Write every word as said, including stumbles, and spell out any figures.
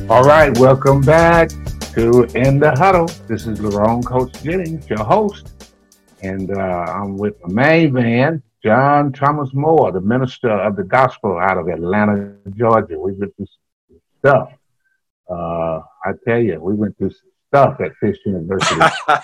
All right, welcome back to In the Huddle. This is Lerone Coach Jennings, your host, and uh, I'm with my main man, John Thomas Moore, the minister of the gospel out of Atlanta, Georgia. We went through some stuff. Uh, I tell you, we went through some stuff at Fisk University.